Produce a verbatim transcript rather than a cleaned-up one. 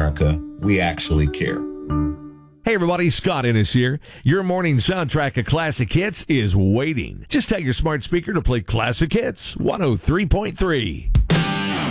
America, we actually care. Hey everybody, Scott Ennis here. Your morning soundtrack of classic hits is waiting. Just tell your smart speaker to play Classic Hits one oh three point three.